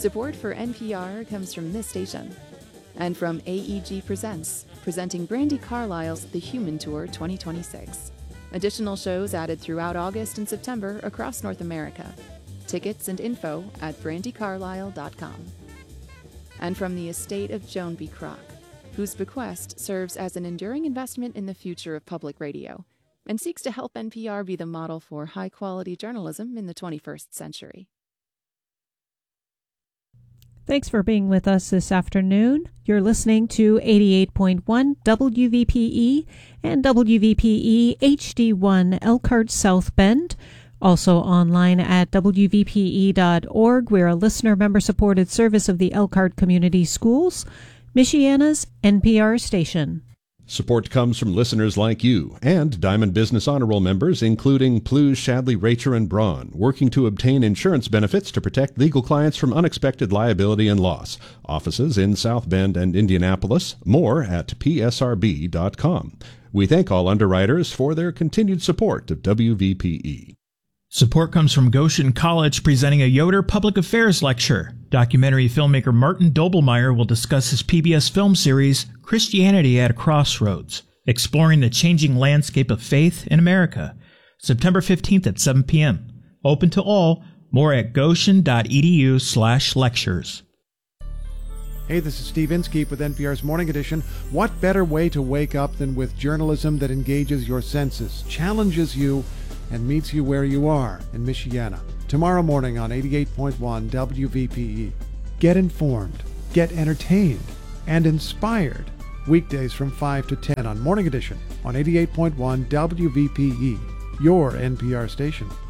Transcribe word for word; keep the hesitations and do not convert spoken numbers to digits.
Support for N P R comes from this station and from A E G Presents, presenting Brandi Carlile's The Human Tour twenty twenty-six. Additional shows added throughout August and September across North America. Tickets and info at brandi carlile dot com. And from the estate of Joan B. Kroc, whose bequest serves as an enduring investment in the future of public radio and seeks to help N P R be the model for high-quality journalism in the twenty-first century. Thanks for being with us this afternoon. You're listening to eighty-eight point one W V P E and W V P E H D one Elkhart South Bend. Also online at W V P E dot org. We're a listener member-supported service of the Elkhart Community Schools, Michiana's N P R station. Support comes from listeners like you and Diamond Business Honor Roll members, including Plews, Shadley, Racher, and Braun, working to obtain insurance benefits to protect legal clients from unexpected liability and loss. Offices in South Bend and Indianapolis. More at P S R B dot com. We thank all underwriters for their continued support of W V P E. Support comes from Goshen College presenting a Yoder Public Affairs Lecture. Documentary filmmaker Martin Doblmeier will discuss his P B S film series, Christianity at a Crossroads, exploring the changing landscape of faith in America. September fifteenth at seven p.m. Open to all. More at goshen dot e d u slash lectures. Hey, this is Steve Inskeep with N P R's Morning Edition. What better way to wake up than with journalism that engages your senses, challenges you, and meets you where you are in Michiana. Tomorrow morning on eighty-eight point one W V P E. Get informed, get entertained, and inspired. Weekdays from five to ten on Morning Edition on eighty-eight point one W V P E, your N P R station.